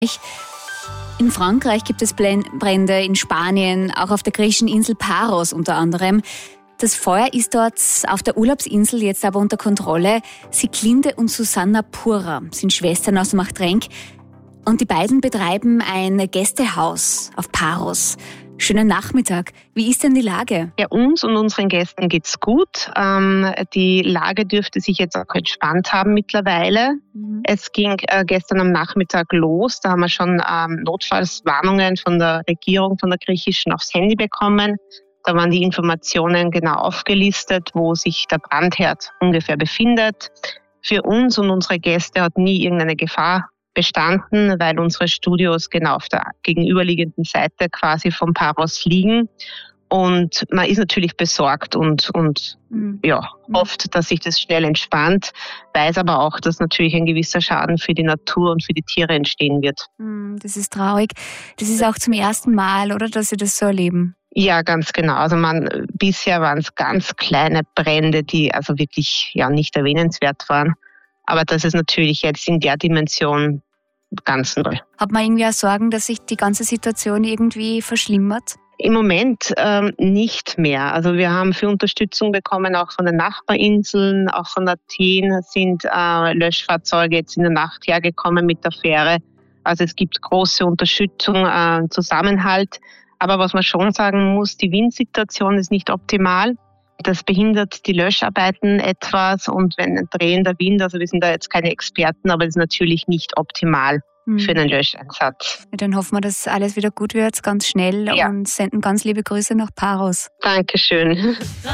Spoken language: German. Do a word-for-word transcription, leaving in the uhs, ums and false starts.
In Frankreich gibt es Brände, in Spanien, auch auf der griechischen Insel Paros unter anderem. Das Feuer ist dort auf der Urlaubsinsel jetzt aber unter Kontrolle. Sieglinde und Susanna Pura sind Schwestern aus Machtrenk und die beiden betreiben ein Gästehaus auf Paros. Schönen Nachmittag. Wie ist denn die Lage? Ja, uns und unseren Gästen geht's gut. Ähm, die Lage dürfte sich jetzt auch entspannt haben mittlerweile. Mhm. Es ging äh, gestern am Nachmittag los. Da haben wir schon ähm, Notfallswarnungen von der Regierung, von der griechischen aufs Handy bekommen. Da waren die Informationen genau aufgelistet, wo sich der Brandherd ungefähr befindet. Für uns und unsere Gäste hat nie irgendeine Gefahr bestanden, weil unsere Studios genau auf der gegenüberliegenden Seite quasi vom Paros liegen. Und man ist natürlich besorgt und, und mhm. ja, hofft, dass sich das schnell entspannt, weiß aber auch, dass natürlich ein gewisser Schaden für die Natur und für die Tiere entstehen wird. Das ist traurig. Das ist auch zum ersten Mal, oder, dass Sie das so erleben? Ja, ganz genau. Also man, bisher waren es ganz kleine Brände, die also wirklich ja nicht erwähnenswert waren. Aber das ist natürlich jetzt in der Dimension ganz neu. Hat man irgendwie auch Sorgen, dass sich die ganze Situation irgendwie verschlimmert? Im Moment ähm, nicht mehr. Also wir haben für Unterstützung bekommen, auch von den Nachbarinseln, auch von Athen sind äh, Löschfahrzeuge jetzt in der Nacht hergekommen mit der Fähre. Also es gibt große Unterstützung, äh, Zusammenhalt. Aber was man schon sagen muss, die Windsituation ist nicht optimal. Das behindert die Löscharbeiten etwas und wenn ein drehender Wind, also wir sind da jetzt keine Experten, aber es ist natürlich nicht optimal hm. für einen Löscheinsatz. Ja, dann hoffen wir, dass alles wieder gut wird, ganz schnell ja. und senden ganz liebe Grüße nach Paros. Dankeschön.